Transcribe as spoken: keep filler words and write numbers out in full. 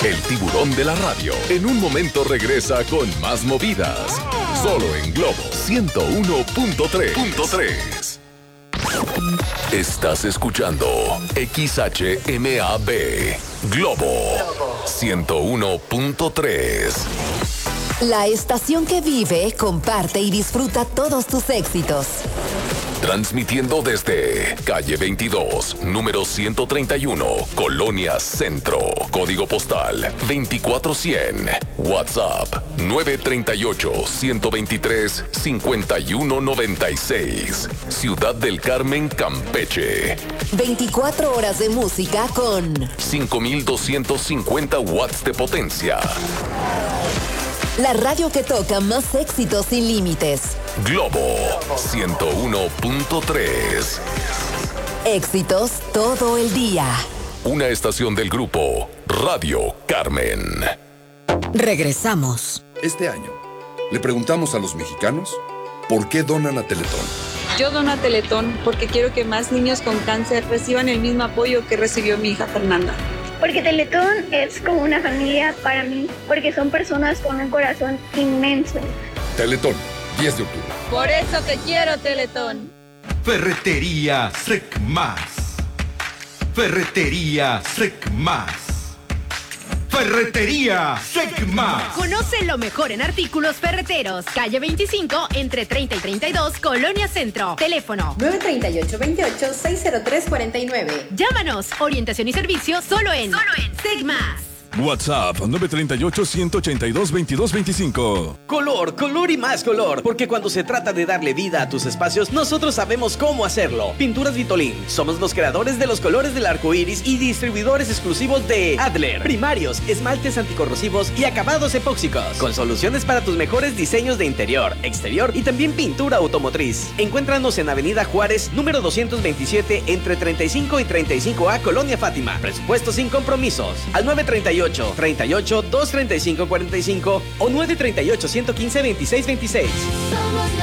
el tiburón de la radio. En un momento regresa con más movidas. Solo en Globo ciento uno punto tres. Estás escuchando X H M A B Globo ciento uno punto tres. La estación que vive, comparte y disfruta todos tus éxitos. Transmitiendo desde calle veintidós, número ciento treinta y uno, Colonia Centro. Código postal veinticuatro cien. WhatsApp nueve tres ocho, uno dos tres, cinco uno nueve seis. Ciudad del Carmen, Campeche. veinticuatro horas de música con cinco mil doscientos cincuenta watts de potencia. La radio que toca más éxitos sin límites. Globo ciento uno punto tres. Éxitos todo el día. Una estación del grupo Radio Carmen. Regresamos. Este año, le preguntamos a los mexicanos por qué donan a Teletón. Yo dono a Teletón porque quiero que más niños con cáncer reciban el mismo apoyo que recibió mi hija Fernanda. Porque Teletón es como una familia para mí, porque son personas con un corazón inmenso. Teletón, diez de octubre. Por eso te quiero, Teletón. Ferretería Secmas. Ferretería Secmas. Ferretería Secmas. Conoce lo mejor en artículos ferreteros. Calle veinticinco, entre treinta y treinta y dos, Colonia Centro. Teléfono nueve tres ocho, veintiocho, sesenta y tres cuarenta y nueve. Llámanos. Orientación y servicio solo en, solo en Secmas. WhatsApp nueve tres ocho, uno ocho dos, veintidós veinticinco. Color, color y más color, porque cuando se trata de darle vida a tus espacios, nosotros sabemos cómo hacerlo. Pinturas Vitolín, somos los creadores de los colores del arco iris y distribuidores exclusivos de Adler, primarios, esmaltes anticorrosivos y acabados epóxicos, con soluciones para tus mejores diseños de interior, exterior y también pintura automotriz. Encuéntranos en Avenida Juárez, número doscientos veintisiete, entre treinta y cinco y treinta y cinco A, Colonia Fátima. Presupuesto sin compromisos. Al nueve tres ocho, treinta y ocho, doscientos treinta y cinco cuarenta y cinco o nueve tres ocho, uno uno cinco, veintiséis veintiséis.